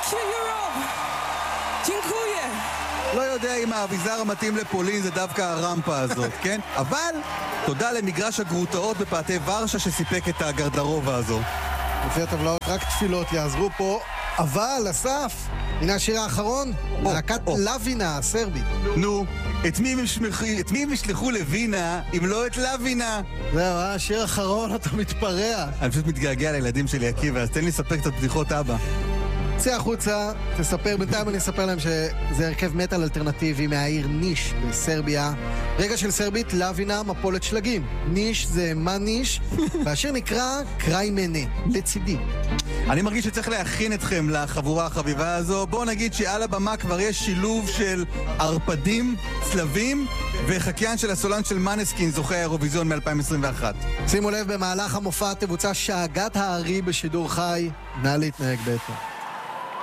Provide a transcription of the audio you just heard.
to Europe. Dziękuję. לא יודע אם האביזר המתאים לפולין זה דווקא הרמפה הזאת, כן? אבל תודה למגרש הגרוטאות בפאתי ורשה שסיפק את הגרדרובה הזו. לפי הטבלאות רק תפילות יעזרו פה, אבל אסף, הנה השיר האחרון, להקת לווינה הסרבית. נו, את מי הם ישלחו לווינה אם לא את לווינה? זהו, השיר האחרון, אתה מתפרע. אני פשוט מתגעגע לילדים שלי, עקיבא, אז תן לי לספר קצת בדיחות אבא. צא החוצה, תספר, בינתיים אני אספר להם שזה הרכב מטל אלטרנטיבי מהעיר ניש בסרביה. רגע של סרבית, לווינה, מפולת שלגים. ניש זה מה ניש, והשיר נקרא קריימנה, לצידי. אני מרגיש שצריך להכין אתכם לחבורה החביבה הזו. בואו נגיד שעל הבמה כבר יש שילוב של ערפדים, צלבים וחקיין של הסולן של מנסקין, זוכה האירוויזיון מ-2021. שימו לב, במהלך המופע תבוצע שאגת הארי בשידור חי. נא להתנהג בהתאם.